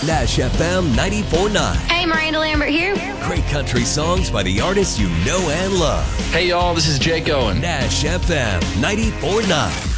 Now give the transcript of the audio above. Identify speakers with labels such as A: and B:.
A: Nash FM 94.9.
B: Hey, Miranda Lambert here.
A: Great country songs by the artists you know and love.
C: Hey, y'all, this is Jake Owen.
A: Nash FM 94.9.